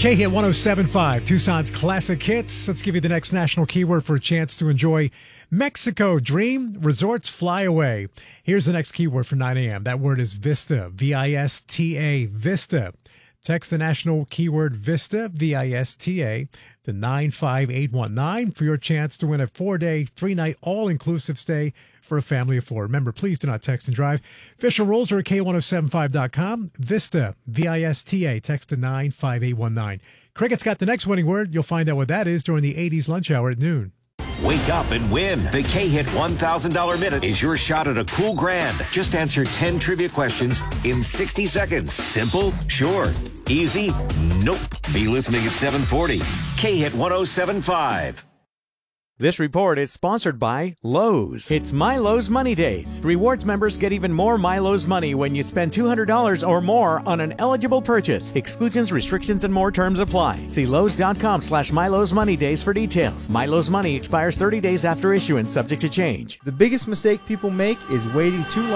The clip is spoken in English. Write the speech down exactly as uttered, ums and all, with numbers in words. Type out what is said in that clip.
K-Hit one oh seven point five, Tucson's classic hits. Let's give you the next national keyword for a chance to enjoy Mexico Dream Resorts Fly Away. Here's the next keyword for nine a.m. That word is Vista, V I S T A, Vista. Text the national keyword Vista, V I S T A, to nine five eight one nine for your chance to win a four-day, three-night, all-inclusive stay for a family of four. Remember, please do not text and drive. Official rules are at K one oh seven five dot com. Vista, V I S T A, text to nine five eight one nine. Cricket's got the next winning word. You'll find out what that is during the eighties lunch hour at noon. Wake up and win. The K-Hit one thousand dollars Minute is your shot at a cool grand. Just answer ten trivia questions in sixty seconds. Simple? Sure. Easy? Nope. Be listening at seven forty. K-Hit one oh seven point five. This report is sponsored by Lowe's. It's My Lowe's Money Days. Rewards members get even more My Lowe's money when you spend two hundred dollars or more on an eligible purchase. Exclusions, restrictions, and more terms apply. See Lowe's.com slash My Lowe's Money Days for details. My Lowe's Money expires thirty days after issuance, subject to change. The biggest mistake people make is waiting too long